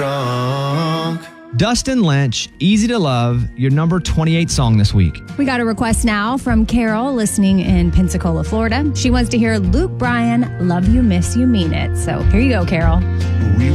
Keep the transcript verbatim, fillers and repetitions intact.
drunk. Dustin Lynch, Easy to Love, your number twenty-eight song this week. We got a request now from Carol listening in Pensacola, Florida. She wants to hear Luke Bryan, Love You, Miss You, Mean It. So here you go, Carol.